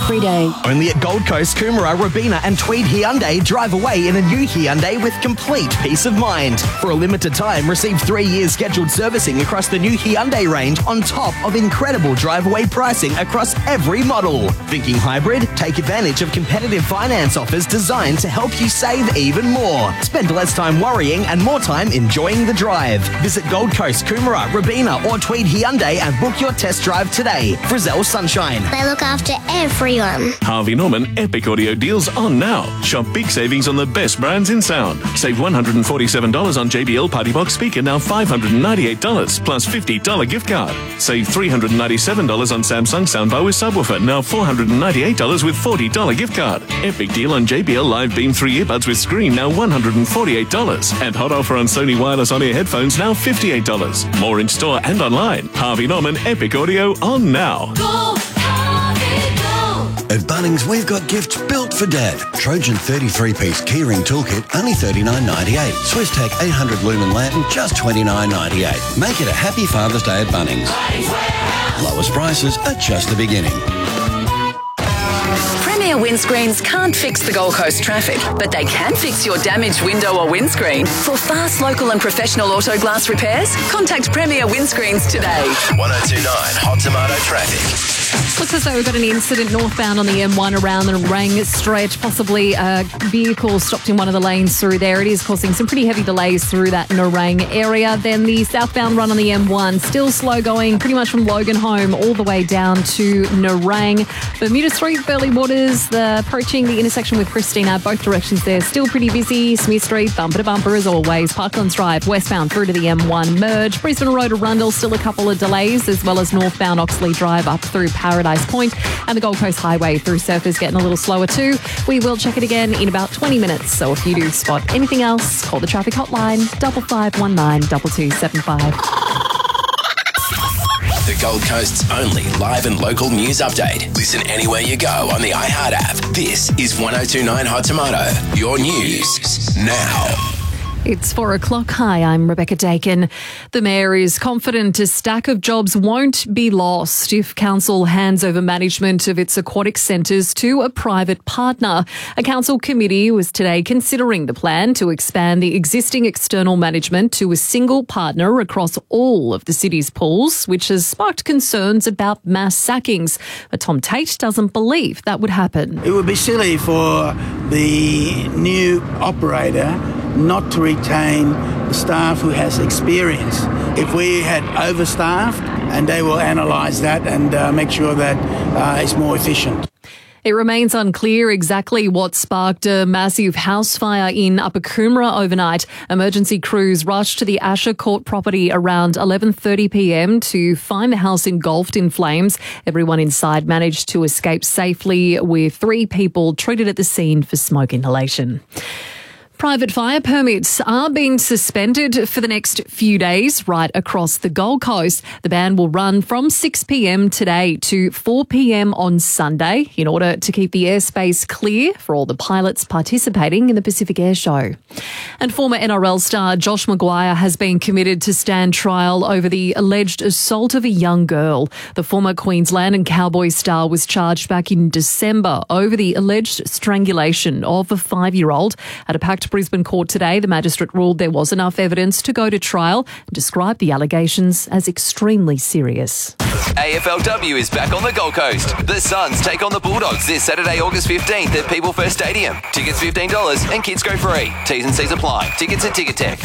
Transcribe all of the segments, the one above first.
every day. Only at Gold Coast, Coomera, Robina and Tweed Hyundai. Drive away in a new Hyundai with complete peace of mind. For a limited time, receive 3 years scheduled servicing across the new Hyundai range on top of incredible drive-away pricing across every model. Thinking hybrid? Take advantage of competitive finance offers designed to help you save even more. Spend less time worrying and more time enjoying the drive. Visit Gold Coast, Coomera, Robina or Tweed Hyundai and book your test drive today. Frizzell Sunshine. They look after everyone. Harvey Norman Epic Audio deals on now. Shop big savings on the best brands in sound. Save $147 on JBL Party Box speaker, now $598 plus $50 gift card. Save $397 on Samsung soundbar with subwoofer, now $498 with $40 gift card. Epic deal on JBL Live Beam 3 earbuds with screen, now $148. And hot offer on Sony wireless on-ear headphones, now $58. More in store and online. Harvey Norman Epic Audio on now. At Bunnings, we've got gifts built for Dad. Trojan 33-piece keyring toolkit, only $39.98. Swiss-Tac 800 lumen lantern, just $29.98. Make it a happy Father's Day at Bunnings. Lowest prices are just the beginning. Premier Windscreens can't fix the Gold Coast traffic, but they can fix your damaged window or windscreen. For fast, local and professional auto glass repairs, contact Premier Windscreens today. 1029 Hot Tomato Traffic. Looks as though we've got an incident northbound on the M1 around the Nerang stretch. Possibly a vehicle stopped in one of the lanes through there. It is causing some pretty heavy delays through that Nerang area. Then the southbound run on the M1, still slow going pretty much from Loganholme all the way down to Nerang. Bermuda Street, Burleigh Waters, approaching the intersection with Christina, both directions there, still pretty busy. Smith Street, bumper to bumper as always. Parklands Drive, westbound through to the M1 merge. Brisbane Road, Arundel, still a couple of delays, as well as northbound Oxley Drive up through Paradise Point, and the Gold Coast Highway through Surfers getting a little slower too. We will check it again in about 20 minutes. So if you do spot anything else, call the traffic hotline 5519 2275. The Gold Coast's only live and local news update. Listen anywhere you go on the iHeart app. This is 1029 Hot Tomato. Your news now. It's 4 o'clock. Hi, I'm Rebecca Dakin. The Mayor is confident a stack of jobs won't be lost if Council hands over management of its aquatic centres to a private partner. A Council committee was today considering the plan to expand the existing external management to a single partner across all of the city's pools, which has sparked concerns about mass sackings. But Tom Tate doesn't believe that would happen. It would be silly for the new operator not to retain the staff who has experience. If we had overstaffed, and they will analyse that and make sure that it's more efficient. It remains unclear exactly what sparked a massive house fire in Upper Coomera overnight. Emergency crews rushed to the Asher Court property around 11:30 p.m. to find the house engulfed in flames. Everyone inside managed to escape safely, with 3 people treated at the scene for smoke inhalation. Private fire permits are being suspended for the next few days right across the Gold Coast. The ban will run from 6 p.m. today to 4 p.m. on Sunday in order to keep the airspace clear for all the pilots participating in the Pacific Air Show. And former NRL star Josh Maguire has been committed to stand trial over the alleged assault of a young girl. The former Queensland and Cowboys star was charged back in December over the alleged strangulation of a 5-year-old. At a packed Brisbane court today, the magistrate ruled there was enough evidence to go to trial and described the allegations as extremely serious. AFLW is back on the Gold Coast. The Suns take on the Bulldogs this Saturday, August 15th at People First Stadium. Tickets $15 and kids go free. T's and C's apply. Tickets at Ticketek.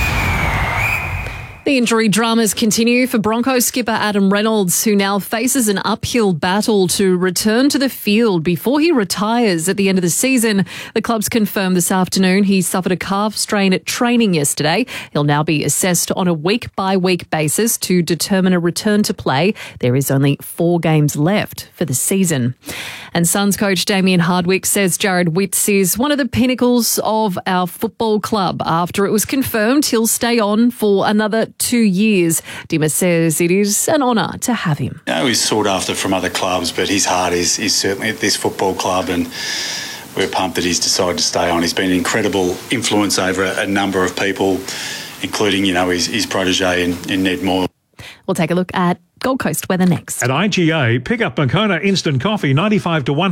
The injury dramas continue for Broncos skipper Adam Reynolds, who now faces an uphill battle to return to the field before he retires at the end of the season. The clubs confirmed this afternoon he suffered a calf strain at training yesterday. He'll now be assessed on a week-by-week basis to determine a return to play. There is only 4 games left for the season. And Suns coach Damien Hardwick says Jared Witts is one of the pinnacles of our football club. After it was confirmed he'll stay on for another 2 years. Dimmer says it is an honour to have him. He's sought after from other clubs, but his heart is certainly at this football club, and we're pumped that he's decided to stay on. He's been an incredible influence over a number of people, including, his protege in Ned Moore. We'll take a look at Gold Coast weather next. At IGA, pick up Moccona Instant Coffee 95 to 100.